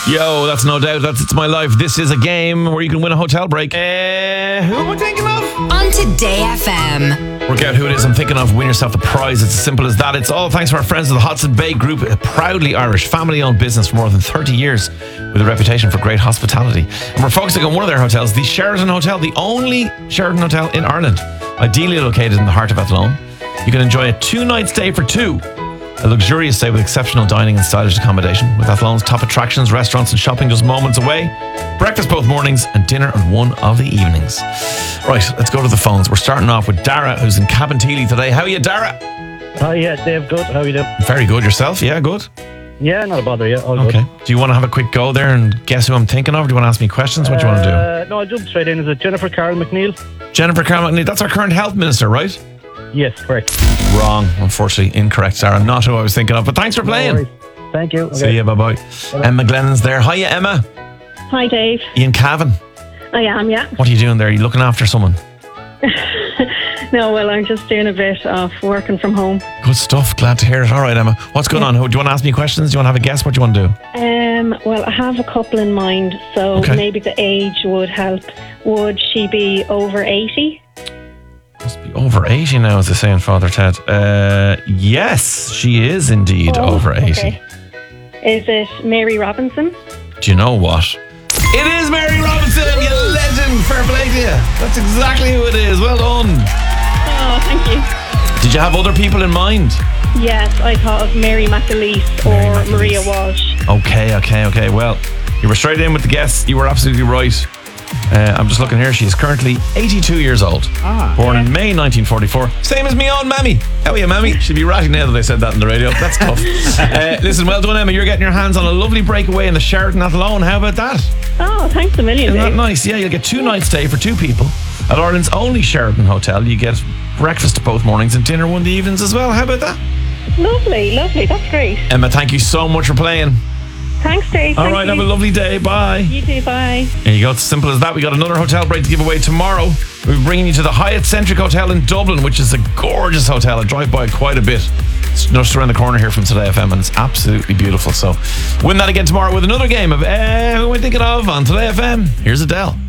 Yo, that's no doubt. That's It's My Life. This is a game where you can win a hotel break. Who am I thinking of? On Today FM. Work out who it is I'm thinking of. Win yourself the prize. It's as simple as that. It's all thanks to our friends of the Hudson Bay Group, a proudly Irish, family-owned business for more than 30 years with a reputation for great hospitality. And we're focusing on one of their hotels, the Sheraton Hotel, the only Sheraton Hotel in Ireland, ideally located in the heart of Athlone. You can enjoy a 2-night stay for two. A luxurious stay with exceptional dining and stylish accommodation, with Athlone's top attractions, restaurants and shopping just moments away. Breakfast both mornings and dinner on one of the evenings. Right, let's go to the phones. We're starting off with Dara, who's in Cabinteely today. How are you, Dara? Hi, yeah, Dave, good. How are you doing? Very good. Yourself? Yeah, good? Yeah, not a bother, yeah, all Okay. good. Do you want to have a quick go there and guess who I'm thinking of? Do you want to ask me questions? What do you want to No, I'll jump straight in. Is it Jennifer Carroll McNeil? do? Jennifer Carroll McNeil, that's our current health minister, right? Yes, correct. Wrong. Unfortunately, incorrect, Dara. Not who I was thinking of, but thanks for No playing. worries. Thank you. Okay. See you, bye-bye. Emma Glennon's there. Hiya, Emma. Hi, Dave. Ian Cavan. I am, yeah. What are you doing there? Are you looking after someone? No, well, I'm just doing a bit of working from home. Good stuff. Glad to hear it. All right, Emma. What's going on? Do you want to ask me questions? Do you want to have a guess? What do you want to do? Well, I have a couple in mind, so Okay. maybe the age would help. Would she be over 80? Must be over 80 now, as they say in Father Ted. Yes, she is indeed over 80. Okay. Is it Mary Robinson? Do you know what? It is Mary Robinson, you legend. Fair play to you. That's exactly who it is. Well done. Oh, thank you. Did you have other people in mind? Yes, I thought of Mary McAleese Mary or McAleese. Maria Walsh. Okay. Well, you were straight in with the guess. You were absolutely right. I'm just looking here. She's currently 82 years old. Born in May 1944. Same as me own Mammy. How are you, Mammy? She'd be ratting now that I said that on the radio. That's tough. Listen, well done, Emma. You're getting your hands on a lovely breakaway in the Sheraton Athlone. How about that? Oh, thanks a million, Isn't that Dave. nice? Yeah, you'll get 2 nights stay for two people at Ireland's only Sheraton Hotel. You get breakfast both mornings and dinner one of the evenings as well. How about that? Lovely. That's great. Emma, thank you so much for playing. Thanks, Dave. All Thank right, you. have a lovely day. Bye. You too, bye. There you go. It's simple as that. We got another hotel break to give away tomorrow. We're bringing you to the Hyatt Centric Hotel in Dublin, which is a gorgeous hotel. I drive by it quite a bit. It's just around the corner here from Today FM, and it's absolutely beautiful. So win that again tomorrow with another game of Who Am I Thinking Of on Today FM. Here's Adele.